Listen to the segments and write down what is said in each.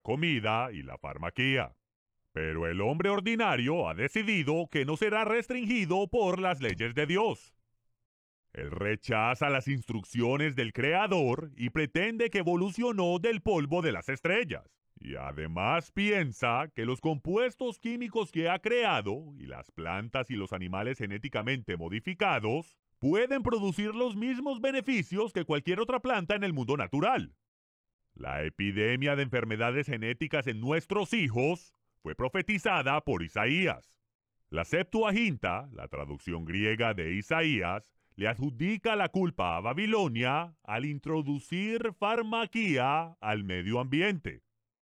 comida y la farmaquía. Pero el hombre ordinario ha decidido que no será restringido por las leyes de Dios. Él rechaza las instrucciones del Creador y pretende que evolucionó del polvo de las estrellas. Y además piensa que los compuestos químicos que ha creado y las plantas y los animales genéticamente modificados pueden producir los mismos beneficios que cualquier otra planta en el mundo natural. La epidemia de enfermedades genéticas en nuestros hijos fue profetizada por Isaías. La Septuaginta, la traducción griega de Isaías, le adjudica la culpa a Babilonia al introducir farmaquía al medio ambiente.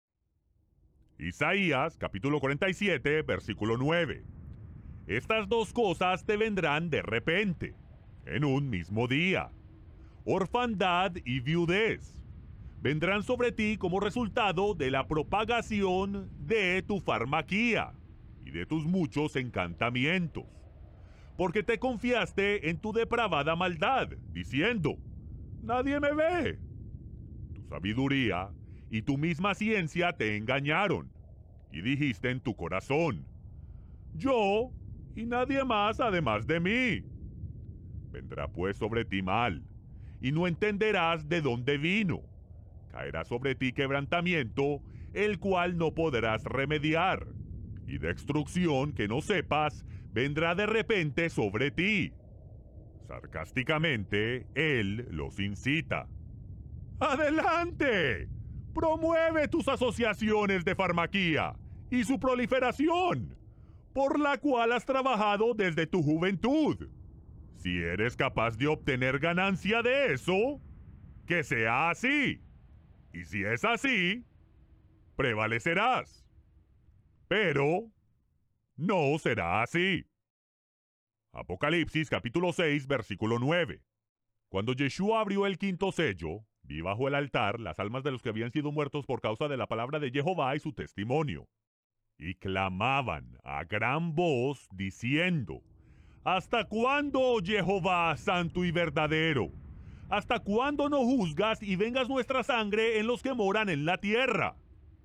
Isaías, capítulo 47, versículo 9. Estas dos cosas te vendrán de repente, en un mismo día. Orfandad y viudez vendrán sobre ti como resultado de la propagación de tu farmaquía y de tus muchos encantamientos. Porque te confiaste en tu depravada maldad, diciendo, nadie me ve. Tu sabiduría y tu misma ciencia te engañaron, y dijiste en tu corazón, yo y nadie más además de mí. Vendrá pues sobre ti mal, y no entenderás de dónde vino. Caerá sobre ti quebrantamiento, el cual no podrás remediar, y destrucción que no sepas vendrá de repente sobre ti. Sarcásticamente, él los incita. ¡Adelante! Promueve tus asociaciones de farmaquía y su proliferación, por la cual has trabajado desde tu juventud. Si eres capaz de obtener ganancia de eso, que sea así. Y si es así, prevalecerás. Pero no será así. Apocalipsis capítulo 6, versículo 9. Cuando Yeshua abrió el quinto sello, vi bajo el altar las almas de los que habían sido muertos por causa de la palabra de Jehová y su testimonio. Y clamaban a gran voz diciendo, ¿hasta cuándo, oh Jehová, santo y verdadero? ¿Hasta cuándo no juzgas y vengas nuestra sangre en los que moran en la tierra?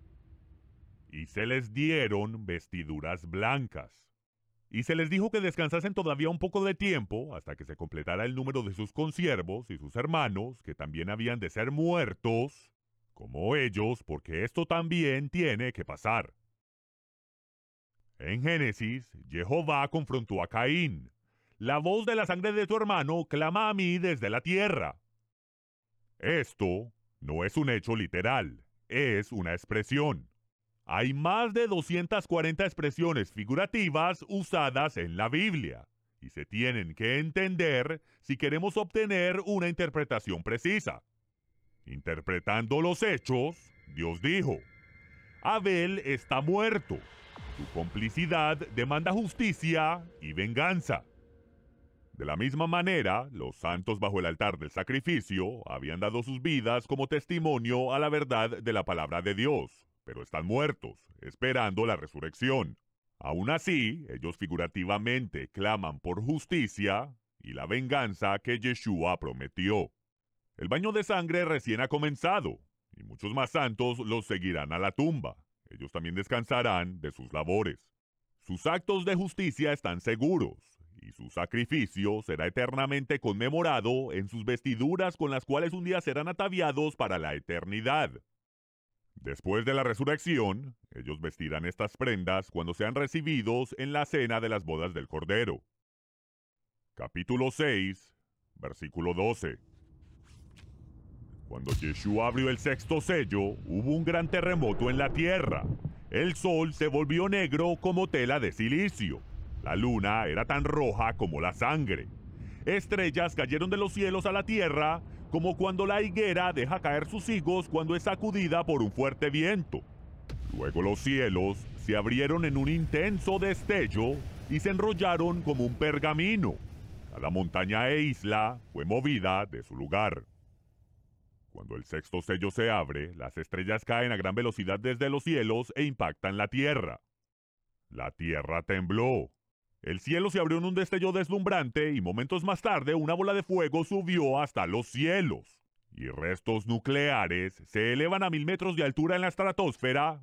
Y se les dieron vestiduras blancas. Y se les dijo que descansasen todavía un poco de tiempo hasta que se completara el número de sus consiervos y sus hermanos, que también habían de ser muertos, como ellos, porque esto también tiene que pasar. En Génesis, Jehová confrontó a Caín. La voz de la sangre de tu hermano clama a mí desde la tierra. Esto no es un hecho literal, es una expresión. Hay más de 240 expresiones figurativas usadas en la Biblia, y se tienen que entender si queremos obtener una interpretación precisa. Interpretando los hechos, Dios dijo, Abel está muerto. Tu complicidad demanda justicia y venganza. De la misma manera, los santos bajo el altar del sacrificio habían dado sus vidas como testimonio a la verdad de la palabra de Dios, pero están muertos, esperando la resurrección. Aún así, ellos figurativamente claman por justicia y la venganza que Yeshua prometió. El baño de sangre recién ha comenzado, y muchos más santos los seguirán a la tumba. Ellos también descansarán de sus labores. Sus actos de justicia están seguros, y su sacrificio será eternamente conmemorado en sus vestiduras con las cuales un día serán ataviados para la eternidad. Después de la resurrección, ellos vestirán estas prendas cuando sean recibidos en la cena de las bodas del Cordero. Capítulo 6, versículo 12. Cuando Yeshua abrió el sexto sello, hubo un gran terremoto en la tierra. El sol se volvió negro como tela de silicio. La luna era tan roja como la sangre. Estrellas cayeron de los cielos a la tierra, como cuando la higuera deja caer sus higos cuando es sacudida por un fuerte viento. Luego los cielos se abrieron en un intenso destello y se enrollaron como un pergamino. Cada montaña e isla fue movida de su lugar. Cuando el sexto sello se abre, las estrellas caen a gran velocidad desde los cielos e impactan la tierra. La tierra tembló. El cielo se abrió en un destello deslumbrante y momentos más tarde una bola de fuego subió hasta los cielos. y restos nucleares se elevan a 1000 metros de altura en la estratosfera